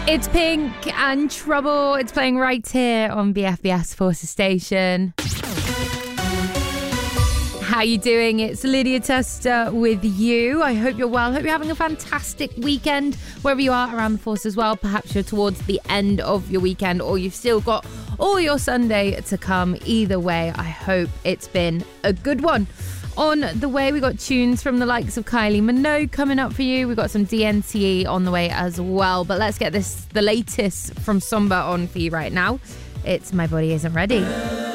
It's Pink and Trouble. It's playing right here on BFBS Forces Station. How you doing? It's Lydia Tester with you. I hope you're well. Hope you're having a fantastic weekend wherever you are around the force as well. Perhaps you're towards the end of your weekend or you've still got all your Sunday to come. Either way, I hope it's been a good one. On the way, we got tunes from the likes of Kylie Minogue coming up for you. We've got some DNCE on the way as well. But let's get the latest from Somba on for you right now. It's My Body Isn't Ready.